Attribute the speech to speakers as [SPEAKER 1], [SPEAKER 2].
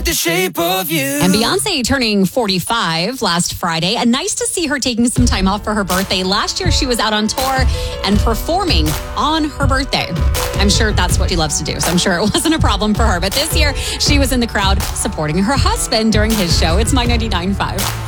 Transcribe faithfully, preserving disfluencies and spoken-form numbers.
[SPEAKER 1] with the shape of you.
[SPEAKER 2] And Beyonce turning forty-five last Friday. And nice to see her taking some time off for her birthday. Last year, she was out on tour and performing on her birthday. I'm sure that's what she loves to do, so I'm sure it wasn't a problem for her. But this year, she was in the crowd supporting her husband during his show. It's My ninety-nine point five.